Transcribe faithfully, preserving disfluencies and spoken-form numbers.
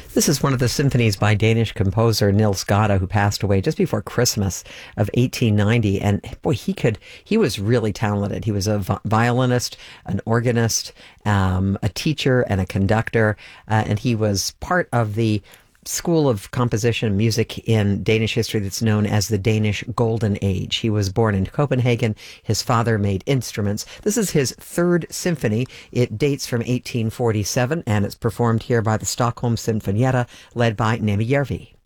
This is one of the symphonies by Danish composer Nils Gade, who passed away just before Christmas of eighteen ninety. And boy, he could, he was really talented. He was a vi- violinist, an organist, um, a teacher, and a conductor. Uh, and he was part of the school of composition and music in Danish history that's known as the Danish Golden Age. He was born in Copenhagen. His father made instruments. This is his third symphony. It dates from eighteen forty-seven, and it's performed here by the Stockholm Sinfonietta, led by Nemi Järvi.